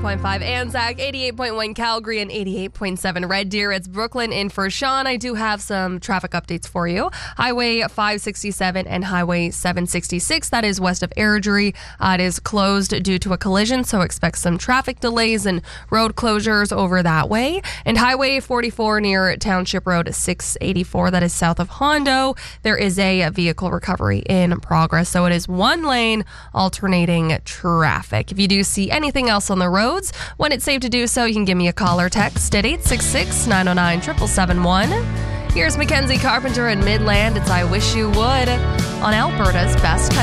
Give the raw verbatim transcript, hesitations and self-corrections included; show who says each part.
Speaker 1: point five Anzac, eighty-eight point one Calgary, and eighty-eight point seven Red Deer. It's Brooklyn in for Sean. I do have some traffic updates for you. Highway five sixty-seven and Highway seven sixty-six, that is west of Airdrie. Uh, it is closed due to a collision, so expect some traffic delays and road closures over that way. And Highway forty-four near Township Road six eighty-four, that is south of Hondo. There is a vehicle recovery in progress, so it is one lane alternating traffic. If you do see anything else on the roads, when it's safe to do so, you can give me a call or text at eight six six, nine oh nine, seven seven seven one. Here's Mackenzie Carpenter in Midland. It's I Wish You Would on Alberta's Best